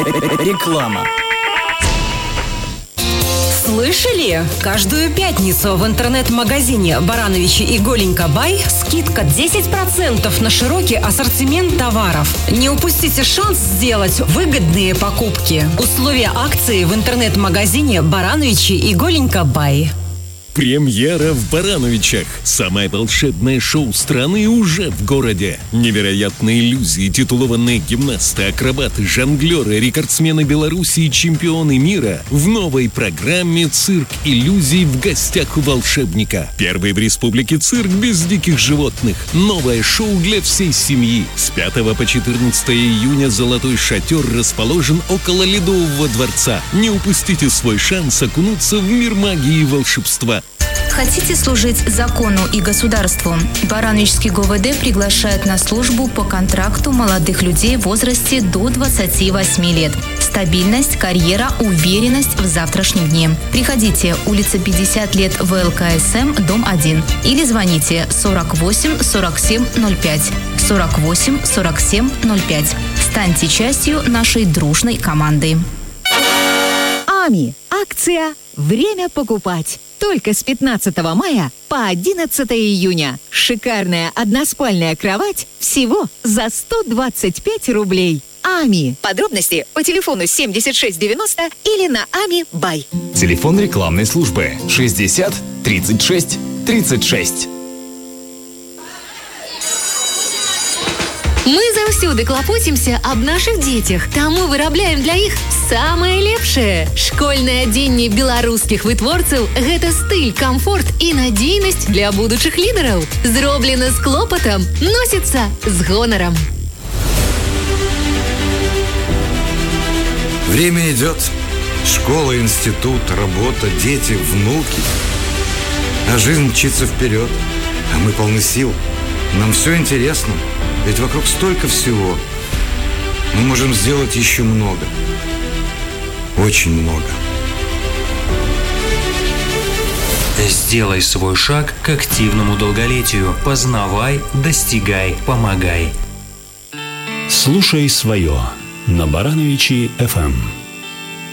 Реклама. Слышали? Каждую пятницу в интернет-магазине «Барановичи и Голенька Бай» скидка 10% на широкий ассортимент товаров. Не упустите шанс сделать выгодные покупки. Условия акции в интернет-магазине «Барановичи и Голенька Бай». Премьера в Барановичах. Самое волшебное шоу страны уже в городе. Невероятные иллюзии, титулованные гимнасты, акробаты, жонглеры, рекордсмены Беларуси и чемпионы мира в новой программе «Цирк иллюзий» в гостях у волшебника. Первый в республике цирк без диких животных. Новое шоу для всей семьи. С 5 по 14 июня «Золотой шатер» расположен около Ледового дворца. Не упустите свой шанс окунуться в мир магии и волшебства. Хотите служить закону и государству? Барановичский ГУВД приглашает на службу по контракту молодых людей в возрасте до 28 лет. Стабильность, карьера, уверенность в завтрашнем дне. Приходите, улица 50 лет ВЛКСМ, дом 1. Или звоните 48 47 05. 48 47 05. Станьте частью нашей дружной команды. АМИ. Акция «Время покупать». Только с 15 мая по 11 июня. Шикарная односпальная кровать всего за 125 рублей. АМИ. Подробности по телефону 7690 или на АМИ Бай. Телефон рекламной службы 60 36 36. Мы заўсёды клапоцімся аб нашых дзецях, таму вырабляем для іх самае лепшае. Школьнае адзенне беларускіх вытворцаў – гэта стыль, камфорт і надзейнасць для будучых лідараў. Зроблена з клопатам, носіцца з гонарам. Время идет. Школа, институт, работа, дети, внуки. А жизнь мчится вперед. А мы полны сил. Нам все интересно. Ведь вокруг столько всего. Мы можем сделать еще много. Очень много. Сделай свой шаг к активному долголетию. Познавай, достигай, помогай. Слушай свое на Барановичи ФМ.